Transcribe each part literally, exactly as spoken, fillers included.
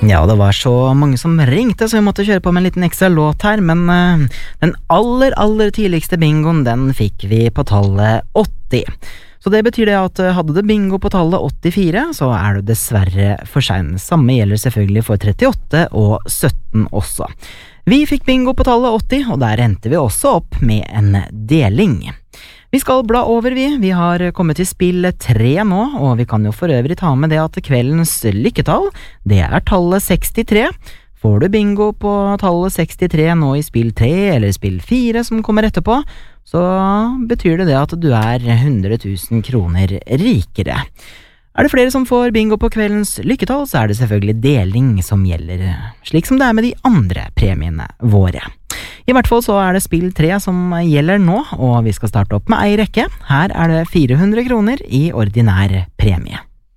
Ja, det var så mange som ringte, så vi måtte kjøre på med en liten ekstra låt her, men uh, den aller, aller tidligste bingoen, den fikk vi på tallet åtti. Så det betyr det at uh, hadde du bingo på tallet åttifire, så er du dessverre for sein. Samme gjelder selvfølgelig for trettiåtte og sytten også. Vi fikk bingo på tallet åtti, og der endte vi også opp med en deling. Vi skal bla over vi, vi har kommet til spill tre nå, og vi kan jo for øvrig ta med det at kveldens lykketall, det er tallet sekstitre. Får du bingo på tallet sekstitre nå i spill tre eller spill fire som kommer etterpå, så betyr det det at du er hundre tusen kroner rikere. Er det flere som får bingo på kveldens lykketall, så er det selvfølgelig deling som gjelder, slik som det er med de andre premiene våre. I hvert fall så er det spill tre som gjelder nå, og vi skal starte opp med ei rekke. Her er det fire hundre kroner i ordinær premie.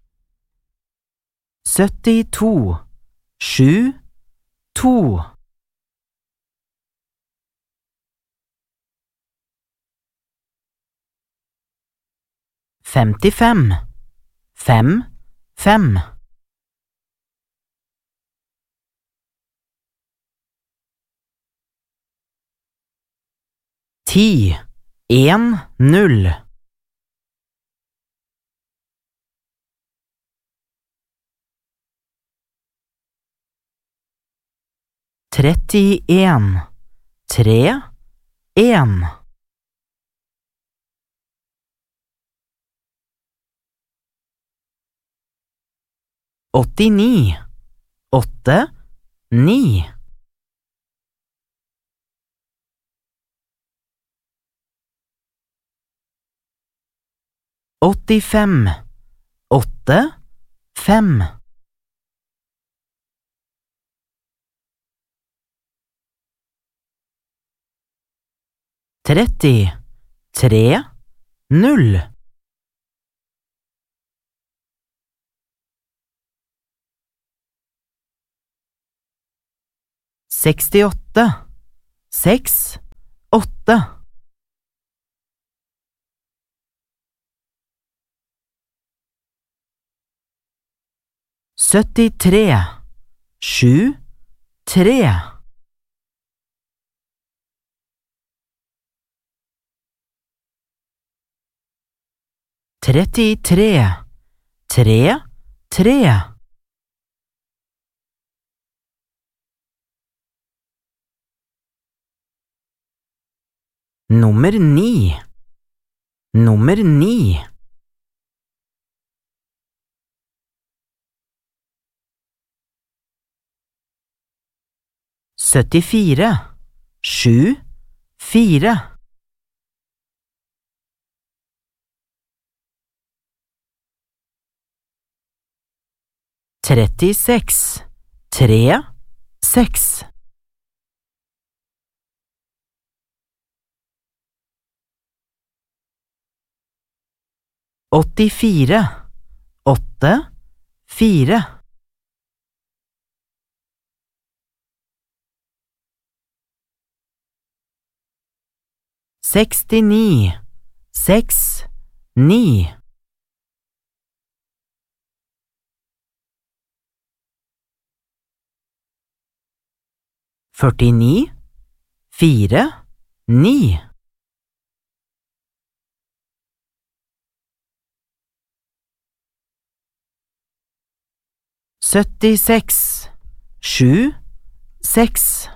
syttito, sju, to. femtifem, fem, fem. ti, en, null. trettien, tre, en. åttini, åtte, ni. åttifem, åtte, fem. tretti, tre, null. sekstiåtte, seks, åtte. syttitre, sju, tre. trettitre, tre, tre. Nummer ni. Nummer ni. syttifire, sju, fire. trettiseks, tre, seks. åttifire, åtte, fire. sekstini, seks, ni. førtini, fire, ni. syttiseks, sju, seks.